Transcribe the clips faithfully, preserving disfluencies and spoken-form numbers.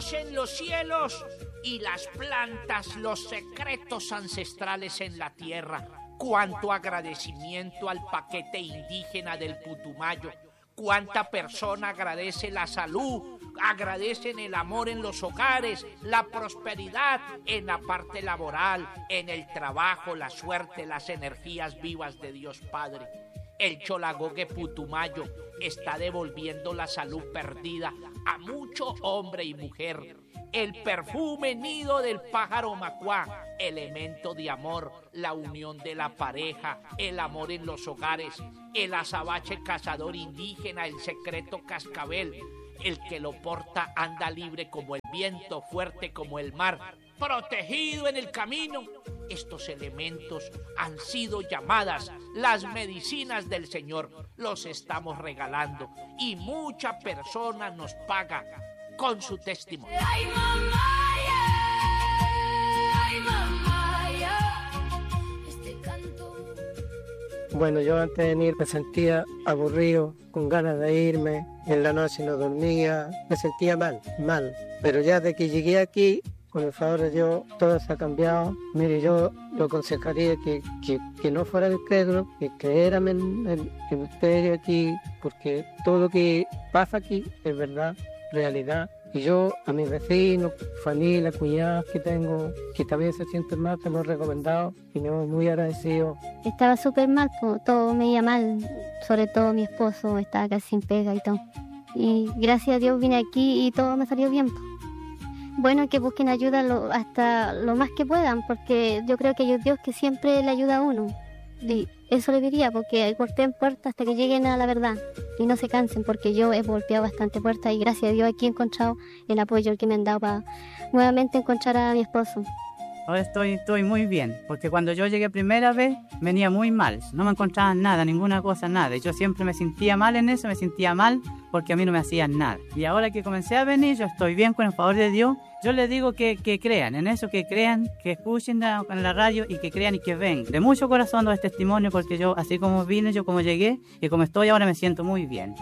Dios en los cielos y las plantas los secretos ancestrales en la tierra. Cuánto agradecimiento al paquete indígena del Putumayo. Cuánta persona agradece la salud, agradecen el amor en los hogares, la prosperidad en la parte laboral, en el trabajo, la suerte, las energías vivas de Dios Padre. El Cholagogue Putumayo está devolviendo la salud perdida a mucho hombre y mujer. El perfume nido del pájaro macuá, elemento de amor, la unión de la pareja, el amor en los hogares, el azabache cazador indígena, el secreto cascabel, el que lo porta anda libre como el viento, fuerte como el mar, protegido en el camino. Estos elementos han sido llamadas las medicinas del Señor. Los estamos regalando y mucha persona nos paga con su testimonio. Ay, mamá, yeah. Ay, mamá, yeah. Este canto. Bueno, yo antes de venir me sentía aburrido, con ganas de irme. En la noche no dormía, me sentía mal, mal. Pero ya de que llegué aquí, con el favor de Dios, todo se ha cambiado. Mire, yo lo aconsejaría que, que, que no fuera incrédulo, que creyeran en, en, en ustedes aquí, porque todo lo que pasa aquí es verdad, realidad. Y yo a mis vecinos, familia, cuñadas que tengo, que también se sienten mal, te lo he recomendado y me voy muy agradecido. Estaba súper mal, todo me iba mal, sobre todo mi esposo estaba casi sin pega y todo. Y gracias a Dios vine aquí y todo me salió bien. Bueno, que busquen ayuda lo, hasta lo más que puedan, porque yo creo que hay un Dios que siempre le ayuda a uno. Y eso le diría, porque corten puertas hasta que lleguen a la verdad y no se cansen, porque yo he golpeado bastante puertas y gracias a Dios aquí he encontrado el apoyo que me han dado para nuevamente encontrar a mi esposo. Ahora estoy, estoy muy bien, porque cuando yo llegué primera vez venía muy mal, no me encontraban nada, ninguna cosa, nada. Y yo siempre me sentía mal en eso, me sentía mal porque a mí no me hacían nada. Y ahora que comencé a venir, yo estoy bien con el favor de Dios. Yo les digo que, que crean, en eso que crean, que escuchen la, en la radio y que crean y que ven. De mucho corazón doy testimonio porque yo, así como vine, yo como llegué y como estoy ahora me siento muy bien.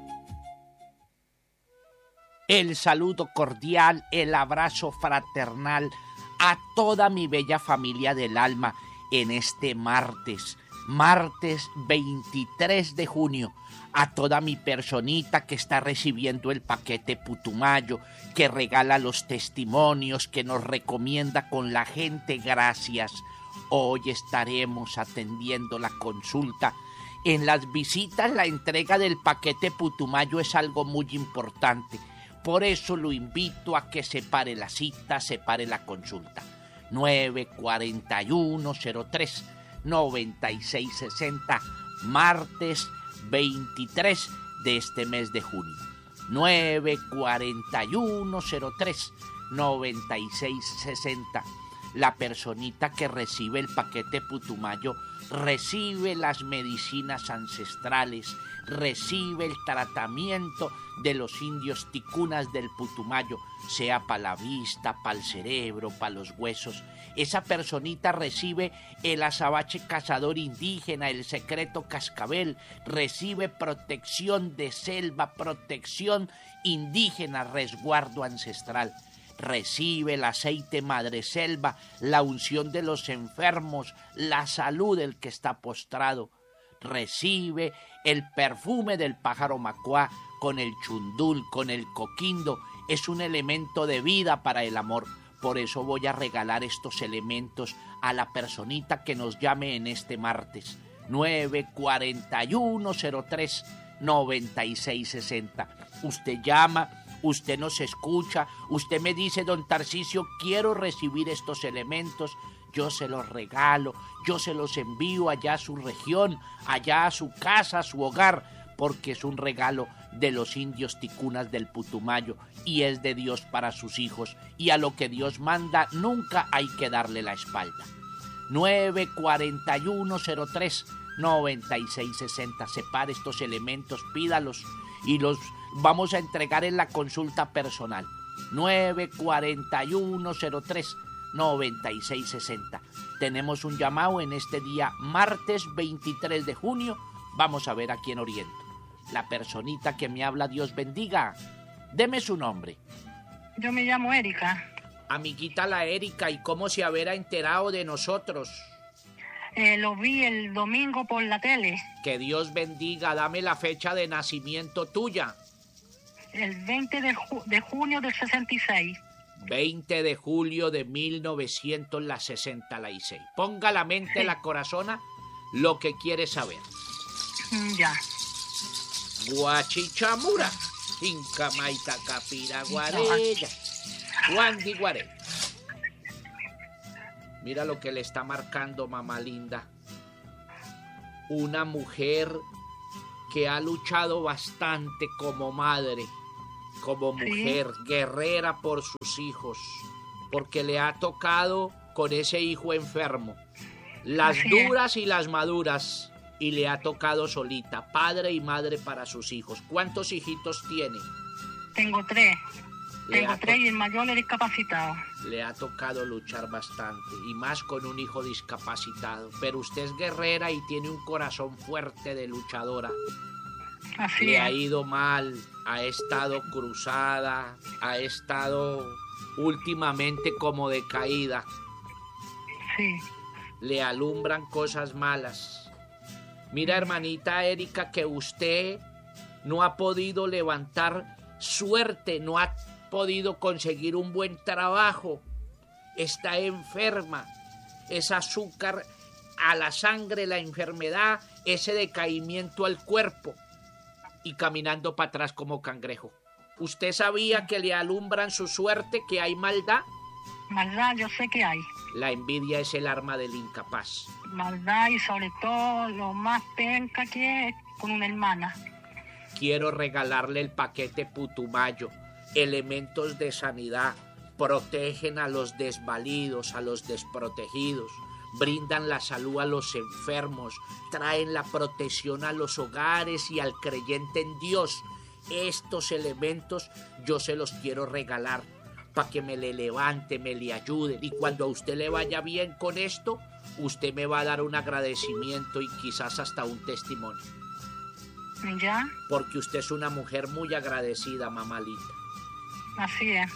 El saludo cordial, el abrazo fraternal a toda mi bella familia del alma en este martes, martes veintitrés de junio. A toda mi personita que está recibiendo el paquete Putumayo, que regala los testimonios, que nos recomienda con la gente, gracias. Hoy estaremos atendiendo la consulta. En las visitas, la entrega del paquete Putumayo es algo muy importante. Por eso lo invito a que separe la cita, separe la consulta. nueve cuatro uno cero tres noventa y seis sesenta, martes veintitrés de este mes de junio. nueve cuatro uno cero tres noventa y seis sesenta. La personita que recibe el paquete Putumayo recibe las medicinas ancestrales, recibe el tratamiento de los indios ticunas del Putumayo, sea para la vista, para el cerebro, para los huesos. Esa personita recibe el azabache cazador indígena, el secreto cascabel, recibe protección de selva, protección indígena, resguardo ancestral. Recibe el aceite madre selva, la unción de los enfermos, la salud del que está postrado. Recibe el perfume del pájaro macuá con el chundul, con el coquindo. Es un elemento de vida para el amor. Por eso voy a regalar estos elementos a la personita que nos llame en este martes. nueve cuatro uno cero tres noventa y seis sesenta. Usted llama, usted nos escucha, usted me dice: don Tarcisio, quiero recibir estos elementos. Yo se los regalo, yo se los envío allá a su región, allá a su casa, a su hogar, porque es un regalo de los indios ticunas del Putumayo y es de Dios para sus hijos, y a lo que Dios manda nunca hay que darle la espalda. nueve cuatro uno cero tres noventa y seis sesenta. Separe estos elementos, pídalos y los vamos a entregar en la consulta personal. nueve cuatro uno cero tres noventa y seis sesenta. Tenemos un llamado en este día, martes veintitrés de junio. Vamos a ver a quién oriento. La personita que me habla, Dios bendiga. Deme su nombre. Yo me llamo Erika. Amiguita la Erika, ¿y cómo se habrá enterado de nosotros? Eh, lo vi el domingo por la tele. Que Dios bendiga, dame la fecha de nacimiento tuya. El veinte de, ju- de junio del sesenta y seis. veinte de julio de mil novecientos sesenta y seis. Ponga la mente, Sí. la corazona, lo que quiere saber. Mm, Ya. Guachichamura, Inca Maita Capira Guarella, Guandi Guare. Mira lo que le está marcando, mamá linda. Una mujer que ha luchado bastante como madre, como Sí. mujer, guerrera por sus hijos, porque le ha tocado con ese hijo enfermo, las Así es. duras y las maduras, y le ha tocado solita, padre y madre para sus hijos. ¿Cuántos hijitos tiene? Tengo tres. Le Tengo ha, to- tres y el mayor es discapacitado. le ha tocado luchar bastante, y más con un hijo discapacitado, pero usted es guerrera y tiene un corazón fuerte de luchadora. Así Le es. ha ido mal, ha estado cruzada, ha estado últimamente como decaída, Sí. le alumbran cosas malas. Mira, hermanita Erika, que usted no ha podido levantar suerte, no ha podido conseguir un buen trabajo, está enferma, es azúcar a la sangre, la enfermedad, ese decaimiento al cuerpo, y caminando para atrás como cangrejo. ¿Usted sabía que le alumbran su suerte, que hay maldad? Maldad, yo sé que hay. La envidia es el arma del incapaz. Maldad y sobre todo lo más penca que es con una hermana. Quiero regalarle el paquete Putumayo, elementos de sanidad, protegen a los desvalidos, a los desprotegidos, brindan la salud a los enfermos, traen la protección a los hogares y al creyente en Dios. Estos elementos yo se los quiero regalar para que me le levante, me le ayude, y cuando a usted le vaya bien con esto, usted me va a dar un agradecimiento y quizás hasta un testimonio, ¿Ya? porque usted es una mujer muy agradecida, mamalita. Así es.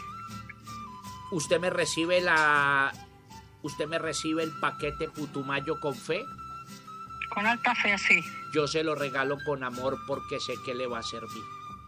Usted me recibe la... Usted me recibe el paquete Putumayo con fe. Con alta fe, sí. Yo se lo regalo con amor porque sé que le va a servir.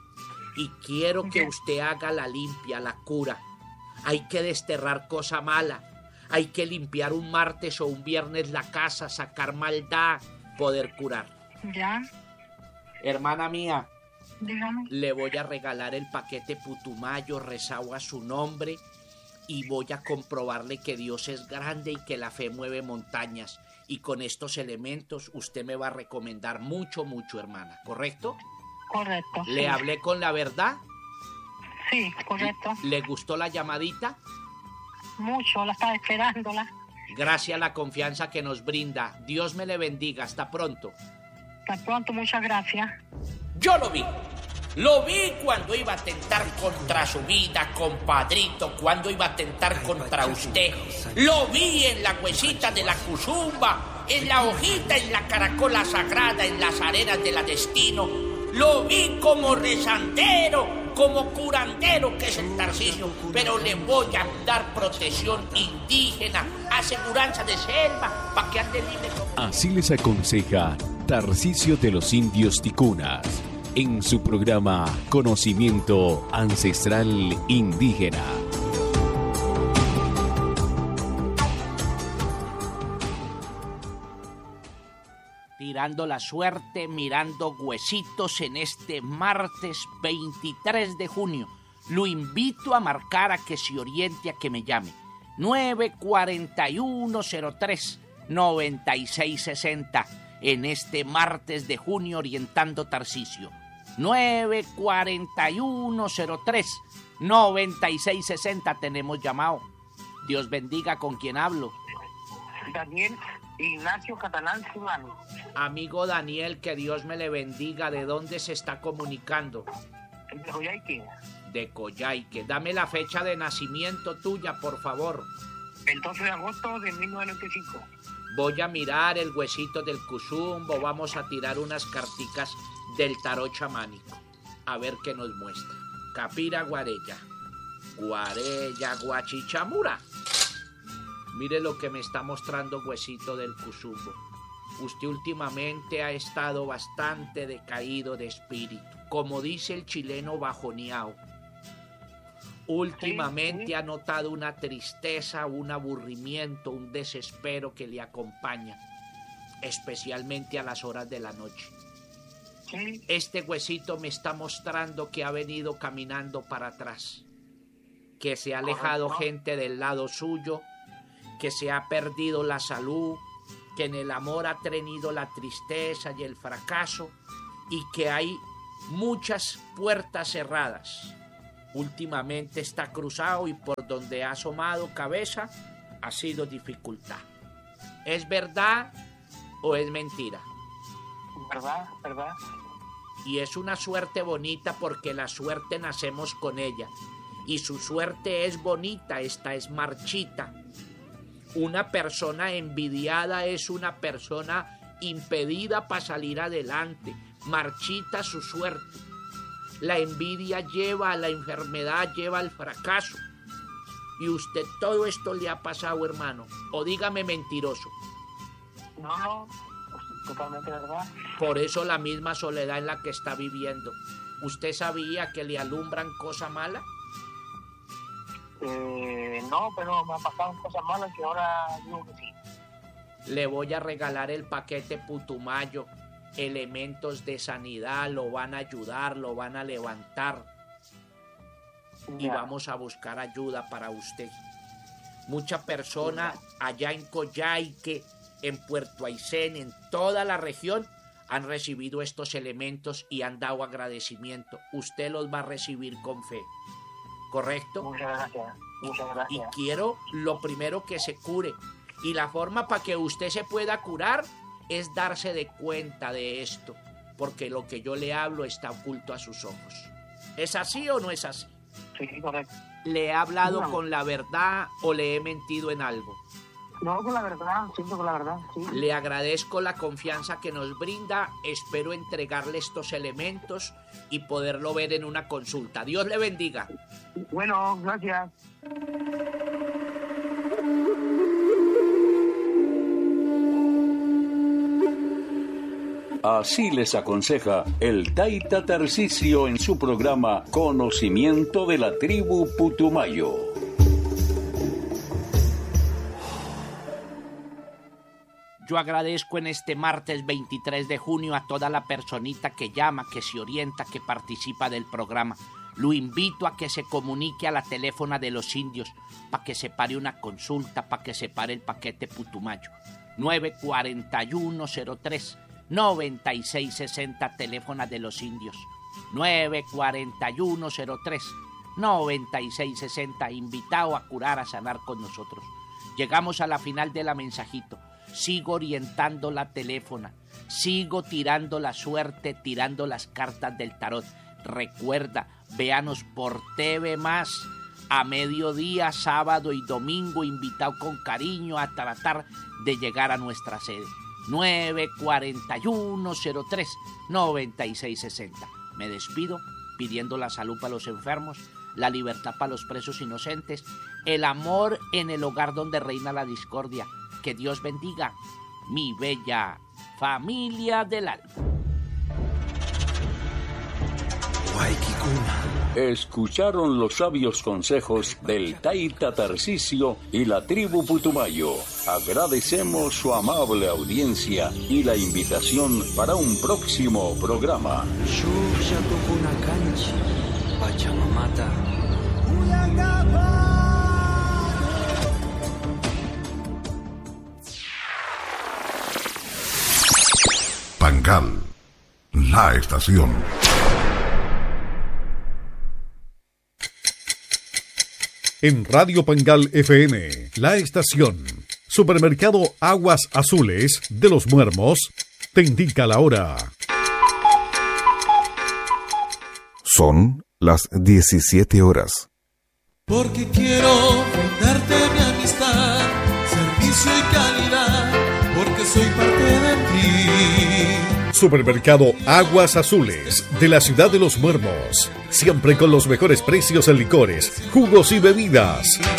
Y quiero que Ya. usted haga la limpia, la cura. Hay que desterrar cosa mala. Hay que limpiar un martes o un viernes la casa, sacar maldad, poder curar. ¿Ya? Hermana mía, Dígame. le voy a regalar el paquete Putumayo, rezado a su nombre, y voy a comprobarle que Dios es grande y que la fe mueve montañas. Y con estos elementos usted me va a recomendar mucho, mucho, hermana, ¿correcto? Correcto. ¿Le sí. hablé con la verdad? Sí, correcto. ¿Le gustó la llamadita? Mucho, la estaba esperándola. Gracias a la confianza que nos brinda. Dios me le bendiga. Hasta pronto. Hasta pronto, muchas gracias. Yo lo vi. Lo vi cuando iba a atentar contra su vida, compadrito, cuando iba a atentar contra usted. Lo vi en la huesita de la cuzumba, en la hojita, en la caracola sagrada, en las arenas de la destino. Lo vi como rezandero, como curandero, que es el Tarcisio, pero le voy a dar protección indígena, aseguranza de selva, para que ande libre como... Así les aconseja Tarcisio de los Indios Ticunas en su programa Conocimiento Ancestral Indígena. Tirando la suerte, mirando huesitos en este martes veintitrés de junio. Lo invito a marcar, a que se oriente, a que me llame. nueve cuatro uno cero tres nueve seis seis cero en este martes de junio, orientando Tarcisio. nueve cuatro uno cero tres nueve seis seis cero tenemos llamado. Dios bendiga, ¿con quién hablo? Daniel Ignacio Catalán Silvano. Amigo Daniel, que Dios me le bendiga. ¿De dónde se está comunicando? De Joyaique. De Coyhaique. Dame la fecha de nacimiento tuya, por favor. El doce de agosto de mil novecientos noventa y cinco. Voy a mirar el huesito del cuzumbo. Vamos a tirar unas carticas del tarot chamánico. A ver qué nos muestra. Capira Guarella. Guarella, Guachichamura. Mire lo que me está mostrando Huesito del Cusumbo. Usted últimamente ha estado bastante decaído de espíritu, como dice el chileno bajoneado. Últimamente Sí, sí. ha notado una tristeza, un aburrimiento, un desespero que le acompaña, especialmente a las horas de la noche. Sí, Este Huesito me está mostrando que ha venido caminando para atrás, que se ha alejado Correcto. gente del lado suyo, que se ha perdido la salud, que en el amor ha tenido la tristeza y el fracaso, y que hay muchas puertas cerradas. Últimamente está cruzado y por donde ha asomado cabeza ha sido dificultad. ¿Es verdad o es mentira? verdad, verdad. Y es una suerte bonita porque la suerte nacemos con ella. Y su suerte es bonita, esta es marchita. Una persona envidiada es una persona impedida para salir adelante. Marchita su suerte. La envidia lleva a la enfermedad, lleva al fracaso. Y usted todo esto le ha pasado, hermano. O dígame mentiroso. No, no, pues, totalmente verdad. Por eso la misma soledad en la que está viviendo. ¿Usted sabía que le alumbran cosa mala? Eh, no, pero me han pasado cosas malas que ahora digo que sí. Le voy a regalar el paquete Putumayo. Elementos de sanidad, lo van a ayudar, lo van a levantar. Y Ya. vamos a buscar ayuda para usted. Mucha persona allá en Coyhaique, en Puerto Aysén, en toda la región, han recibido estos elementos y han dado agradecimiento. Usted los va a recibir con fe. ¿Correcto? Muchas gracias, muchas Y gracias. quiero lo primero que se cure. Y la forma para que usted se pueda curar es darse de cuenta de esto. Porque lo que yo le hablo está oculto a sus ojos. ¿Es así o no es así? Sí, correcto. ¿Le he hablado No. con la verdad o le he mentido en algo? No, con la verdad, siento con la verdad, sí. Le agradezco la confianza que nos brinda. Espero entregarle estos elementos y poderlo ver en una consulta. Dios le bendiga. Bueno, gracias. Así les aconseja el Taita Tarcisio en su programa Conocimiento de la Tribu Putumayo. Yo agradezco en este martes veintitrés de junio a toda la personita que llama, que se orienta, que participa del programa. Lo invito a que se comunique a la teléfona de los indios para que se pare una consulta, para que se pare el paquete Putumayo. nueve cuatro uno cero tres noventa y seis sesenta, teléfono de los indios. nueve cuatro uno cero tres noventa y seis sesenta, invitado a curar, a sanar con nosotros. Llegamos a la final de la mensajito. Sigo orientando la teléfona, sigo tirando la suerte, tirando las cartas del tarot. Recuerda, véanos por T V Más, a mediodía, sábado y domingo, invitado con cariño a tratar de llegar a nuestra sede. nueve cuatro uno cero tres noventa y seis sesenta. Me despido pidiendo la salud para los enfermos, la libertad para los presos inocentes, el amor en el hogar donde reina la discordia. Que Dios bendiga mi bella familia del alma. Escucharon los sabios consejos del Taita Tarcisio y la tribu Putumayo. Agradecemos su amable audiencia y la invitación para un próximo programa. Pangal, la estación. En Radio Pangal F M, la estación. Supermercado Aguas Azules de Los Muermos te indica la hora. Son las diecisiete horas. Porque quiero brindarte mi amistad, servicio y calidad, porque soy parte de ti. Supermercado Aguas Azules de la ciudad de Los Muermos. Siempre con los mejores precios en licores, jugos y bebidas.